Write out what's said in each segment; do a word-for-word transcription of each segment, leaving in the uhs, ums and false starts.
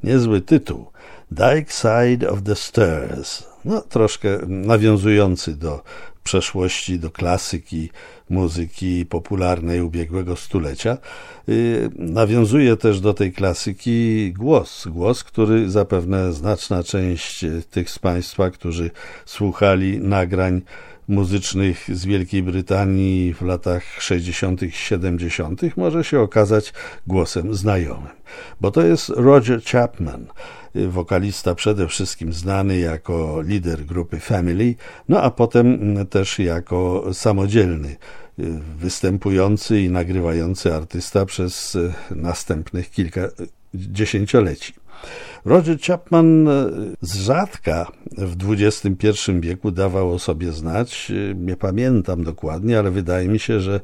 niezły tytuł. Dark Side of the Stairs. No, troszkę nawiązujący do przeszłości, do klasyki muzyki popularnej ubiegłego stulecia. Yy, nawiązuje też do tej klasyki głos. Głos, który zapewne znaczna część tych z Państwa, którzy słuchali nagrań muzycznych z Wielkiej Brytanii w latach sześćdziesiątych, siedemdziesiątych może się okazać głosem znajomym. Bo to jest Roger Chapman, wokalista przede wszystkim znany jako lider grupy Family, no a potem też jako samodzielny, występujący i nagrywający artysta przez następnych kilka dziesięcioleci. Roger Chapman z rzadka w dwudziestym pierwszym wieku dawał o sobie znać. Nie pamiętam dokładnie, ale wydaje mi się, że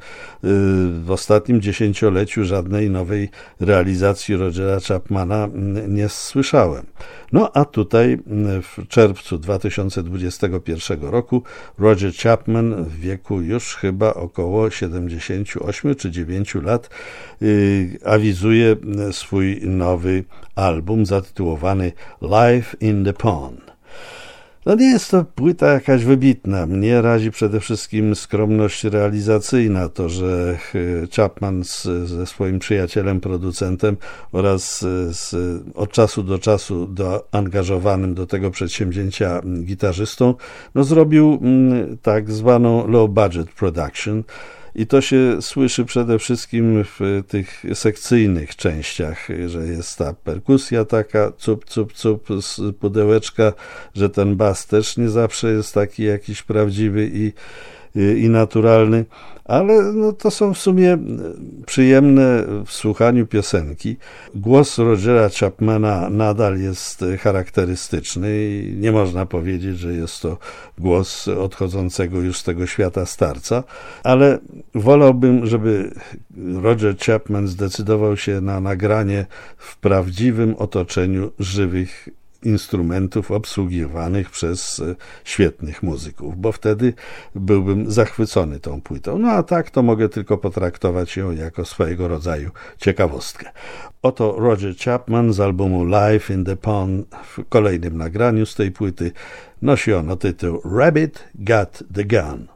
w ostatnim dziesięcioleciu żadnej nowej realizacji Rogera Chapmana nie słyszałem. No a tutaj w czerwcu dwa tysiące dwudziestego pierwszego roku Roger Chapman w wieku już chyba około siedemdziesięciu ośmiu czy dziewięciu lat yy, awizuje swój nowy album zatytułowany Live in the Pond. No nie jest to płyta jakaś wybitna. Mnie razi przede wszystkim skromność realizacyjna, to, że Chapman z, ze swoim przyjacielem, producentem oraz z, od czasu do czasu do, angażowanym do tego przedsięwzięcia gitarzystą, no zrobił m, tak zwaną low budget production. I to się słyszy przede wszystkim w tych sekcyjnych częściach, że jest ta perkusja taka cup, cup, cup z pudełeczka, że ten bas też nie zawsze jest taki jakiś prawdziwy i, i, i naturalny, ale no to są w sumie przyjemne w słuchaniu piosenki. Głos Rogera Chapmana nadal jest charakterystyczny i nie można powiedzieć, że jest to głos odchodzącego już z tego świata starca, ale wolałbym, żeby Roger Chapman zdecydował się na nagranie w prawdziwym otoczeniu żywych instrumentów obsługiwanych przez świetnych muzyków, bo wtedy byłbym zachwycony tą płytą. No a tak to mogę tylko potraktować ją jako swojego rodzaju ciekawostkę. Oto Roger Chapman z albumu Live in the Pond w kolejnym nagraniu z tej płyty. Nosi ono tytuł Rabbit Got the Gun.